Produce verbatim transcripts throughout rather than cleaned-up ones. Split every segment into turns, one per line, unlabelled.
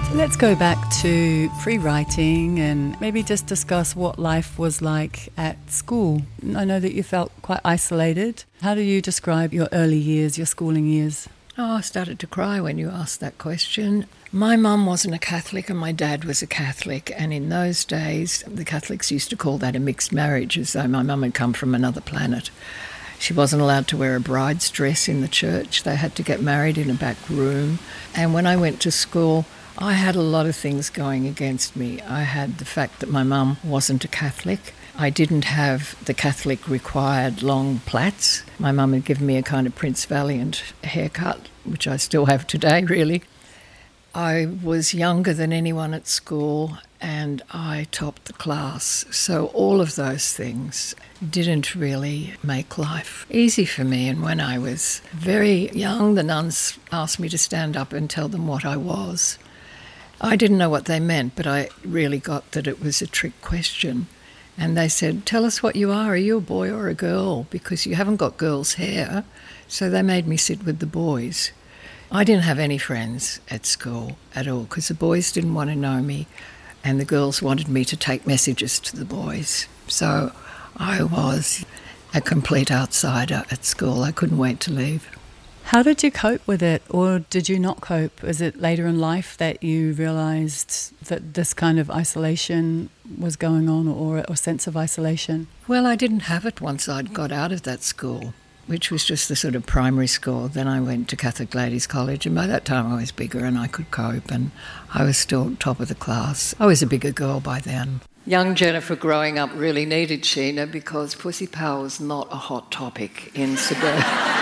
Let's go back to pre-writing and maybe just discuss what life was like at school. I know that you felt quite isolated. How do you describe your early years, your schooling years?
Oh, I started to cry when you asked that question. My mum wasn't a Catholic and my dad was a Catholic, and in those days the Catholics used to call that a mixed marriage, as though my mum had come from another planet. She wasn't allowed to wear a bride's dress in the church. They had to get married in a back room. And when I went to school, I had a lot of things going against me. I had the fact that my mum wasn't a Catholic. I didn't have the Catholic required long plaits. My mum had given me a kind of Prince Valiant haircut, which I still have today, really. I was younger than anyone at school and I topped the class. So all of those things didn't really make life easy for me. And when I was very young, the nuns asked me to stand up and tell them what I was. I didn't know what they meant, but I really got that it was a trick question. And they said, tell us what you are. Are you a boy or a girl? Because you haven't got girls' hair. So they made me sit with the boys. I didn't have any friends at school at all because the boys didn't want to know me and the girls wanted me to take messages to the boys. So I was a complete outsider at school. I couldn't wait to leave.
How did you cope with it, or did you not cope? Was it later in life that you realised that this kind of isolation was going on, or a sense of isolation?
Well, I didn't have it once I'd got out of that school, which was just the sort of primary school. Then I went to Catholic Ladies College, and by that time I was bigger and I could cope, and I was still top of the class. I was a bigger girl by then. Young Jennifer growing up really needed Sheena because pussy power was not a hot topic in suburban...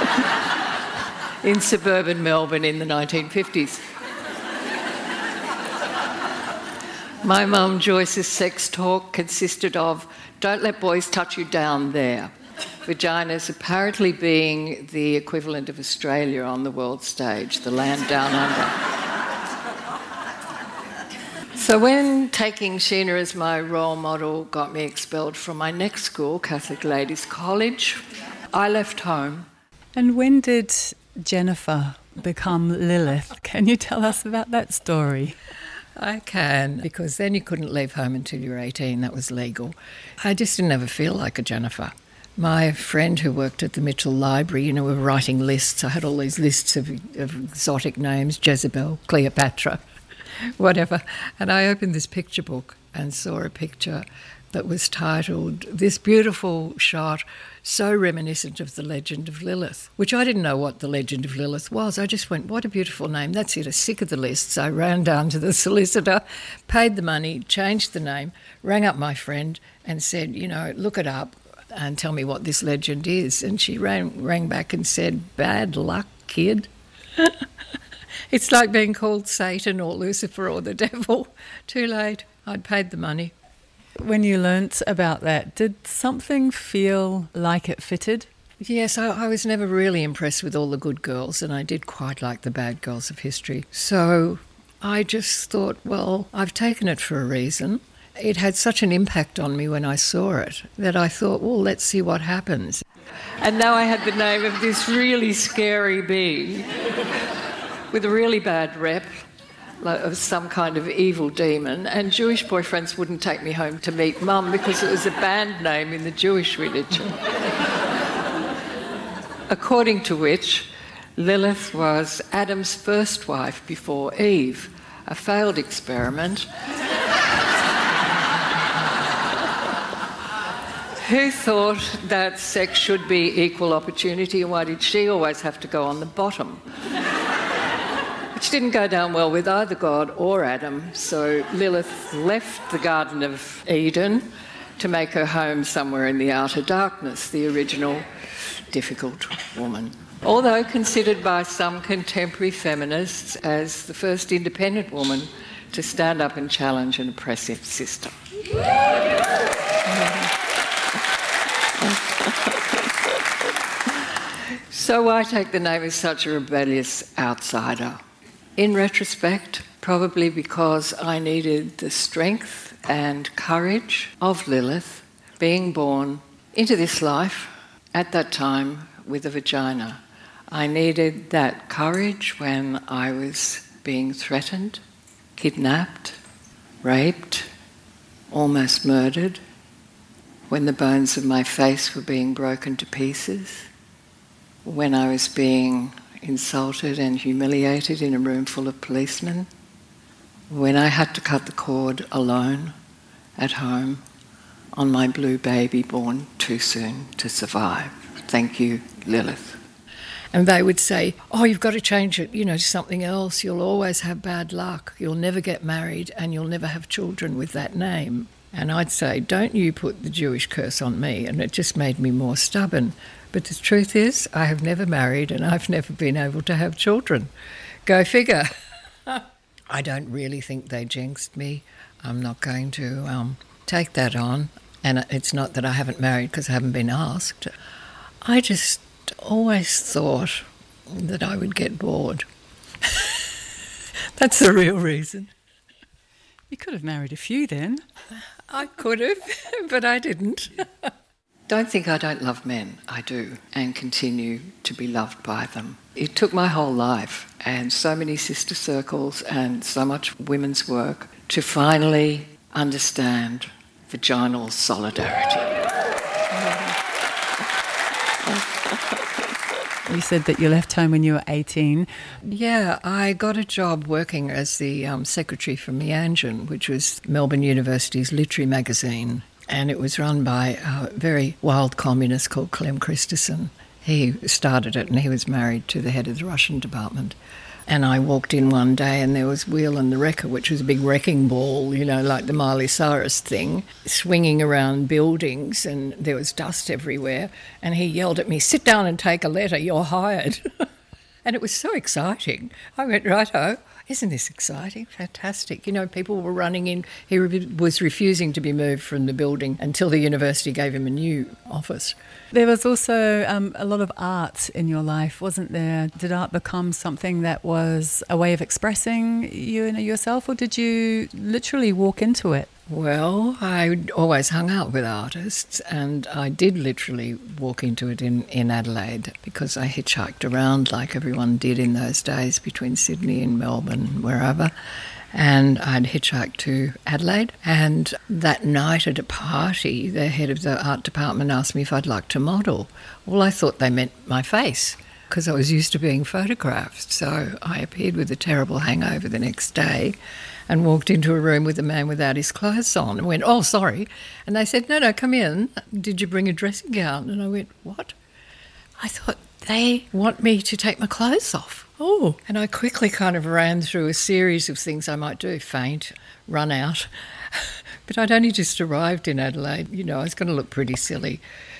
in suburban Melbourne in the nineteen fifties. My mum Joyce's sex talk consisted of, don't let boys touch you down there. Vaginas apparently being the equivalent of Australia on the world stage, the land down under. So when taking Sheena as my role model got me expelled from my next school, Catholic Ladies College, I left home.
And when did Jennifer become Lilith? Can you tell us about that story?
I can, because then you couldn't leave home until you were eighteen. That was legal. I just didn't ever feel like a Jennifer. My friend who worked at the Mitchell Library, you know, we were writing lists. I had all these lists of, of exotic names, Jezebel, Cleopatra, whatever. And I opened this picture book and saw a picture that was titled, This Beautiful Shot, So Reminiscent of the Legend of Lilith, which I didn't know what the Legend of Lilith was. I just went, what a beautiful name. That's it, I'm sick of the lists. I ran down to the solicitor, paid the money, changed the name, rang up my friend and said, you know, look it up and tell me what this legend is. And she rang, rang back and said, bad luck, kid. It's like being called Satan or Lucifer or the devil. Too late. I'd paid the money.
When you learnt about that, did something feel like it fitted?
Yes, I, I was never really impressed with all the good girls, and I did quite like the bad girls of history. So I just thought, well, I've taken it for a reason. It had such an impact on me when I saw it that I thought, well, let's see what happens. And now I had the name of this really scary being with a really bad rep, like of some kind of evil demon, and Jewish boyfriends wouldn't take me home to meet Mum because it was a banned name in the Jewish religion. According to which, Lilith was Adam's first wife before Eve, a failed experiment. Who thought that sex should be equal opportunity, and why did she always have to go on the bottom? Which didn't go down well with either God or Adam, so Lilith left the Garden of Eden to make her home somewhere in the outer darkness, the original difficult woman. Although considered by some contemporary feminists as the first independent woman to stand up and challenge an oppressive system. So why take the name as such a rebellious outsider? In retrospect, probably because I needed the strength and courage of Lilith, being born into this life at that time with a vagina. I needed that courage when I was being threatened kidnapped, raped, almost murdered, when the bones of my face were being broken to pieces, when I was being insulted and humiliated in a room full of policemen, when I had to cut the cord alone at home on my blue baby born too soon to survive. Thank you, Lilith. And they would say, oh, you've got to change it, you know, to something else. You'll always have bad luck. You'll never get married and you'll never have children with that name. And I'd say, don't you put the Jewish curse on me. And it just made me more stubborn. But the truth is, I have never married and I've never been able to have children. Go figure. I don't really think they jinxed me. I'm not going to um, take that on. And it's not that I haven't married because I haven't been asked. I just always thought that I would get bored. That's the real reason.
You could have married a few then.
I could have, but I didn't. Don't think I don't love men. I do, and continue to be loved by them. It took my whole life and so many sister circles and so much women's work to finally understand vaginal solidarity.
You said that you left home when you were eighteen.
Yeah, I got a job working as the um, secretary for Meanjin, which was Melbourne University's literary magazine. And it was run by a very wild communist called Clem Christensen. He started it and he was married to the head of the Russian department. And I walked in one day and there was Wheel and the Wrecker, which was a big wrecking ball, you know, like the Miley Cyrus thing, swinging around buildings, and there was dust everywhere. And he yelled at me, sit down and take a letter, you're hired. And it was so exciting. I went, righto, isn't this exciting? Fantastic. You know, people were running in. He re- was refusing to be moved from the building until the university gave him a new office.
There was also um, a lot of art in your life, wasn't there? Did art become something that was a way of expressing you and yourself, or did you literally walk into it?
Well, I always hung out with artists, and I did literally walk into it in, in Adelaide because I hitchhiked around like everyone did in those days between Sydney and Melbourne, wherever. And I'd hitchhiked to Adelaide, and that night at a party, the head of the art department asked me if I'd like to model. Well, I thought they meant my face because I was used to being photographed. So I appeared with a terrible hangover the next day and walked into a room with a man without his clothes on and went, oh, sorry. And they said, no, no, come in. Did you bring a dressing gown? And I went, what? I thought, they want me to take my clothes off. Oh. And I quickly kind of ran through a series of things I might do, faint, run out. But I'd only just arrived in Adelaide. You know, I was going to look pretty silly.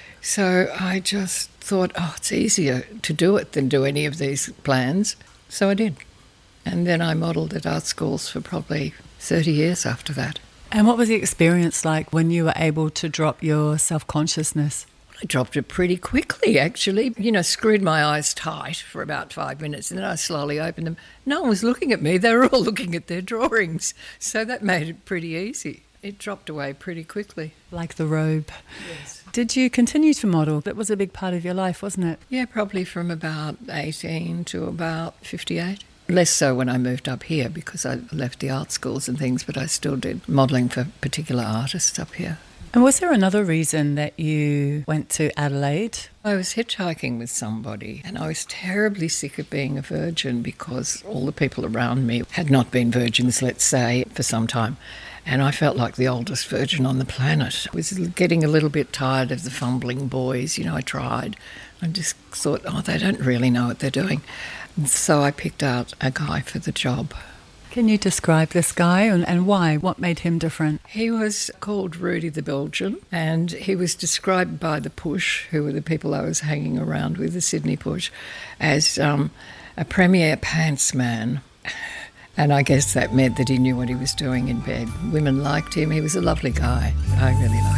So I just thought, oh, it's easier to do it than do any of these plans. So I did. And then I modelled at art schools for probably thirty years after that.
And what was the experience like when you were able to drop your self-consciousness?
I dropped it pretty quickly, actually. You know, screwed my eyes tight for about five minutes and then I slowly opened them. No one was looking at me. They were all looking at their drawings. So that made it pretty easy. It dropped away pretty quickly.
Like the robe.
Yes.
Did you continue to model? That was a big part of your life, wasn't it?
Yeah, probably from about eighteen to about fifty-eight. Less so when I moved up here because I left the art schools and things, but I still did modelling for particular artists up here.
And was there another reason that you went to Adelaide?
I was hitchhiking with somebody and I was terribly sick of being a virgin because all the people around me had not been virgins, let's say, for some time. And I felt like the oldest virgin on the planet. I was getting a little bit tired of the fumbling boys. You know, I tried. I just thought, oh, they don't really know what they're doing. And so I picked out a guy for the job.
Can you describe this guy and, and why? What made him different?
He was called Rudy the Belgian, and he was described by the Push, who were the people I was hanging around with, the Sydney Push, as um, a premier pants man. And I guess that meant that he knew what he was doing in bed. Women liked him. He was a lovely guy. I really liked him.